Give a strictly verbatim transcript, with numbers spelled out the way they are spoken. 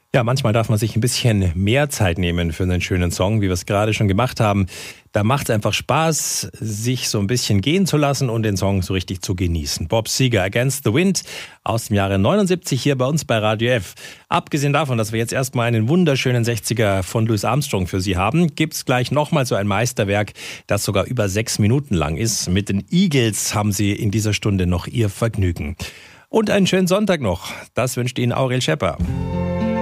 Ja, manchmal darf man sich ein bisschen mehr Zeit nehmen für einen schönen Song, wie wir es gerade schon gemacht haben. Da macht es einfach Spaß, sich so ein bisschen gehen zu lassen und den Song so richtig zu genießen. Bob Seger, Against the Wind aus dem Jahre neunundsiebzig hier bei uns bei Radio F. Abgesehen davon, dass wir jetzt erstmal einen wunderschönen sechziger von Louis Armstrong für Sie haben, gibt's gleich nochmal so ein Meisterwerk, das sogar über sechs Minuten lang ist. Mit den Eagles haben Sie in dieser Stunde noch Ihr Vergnügen. Und einen schönen Sonntag noch. Das wünscht Ihnen Aurel Schepper.